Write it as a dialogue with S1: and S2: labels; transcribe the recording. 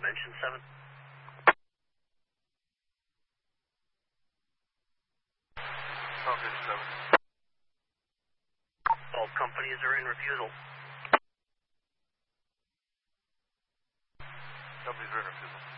S1: Mention 7.
S2: Falcon 7.
S1: All companies are in refusal.
S2: Companies are in refusal.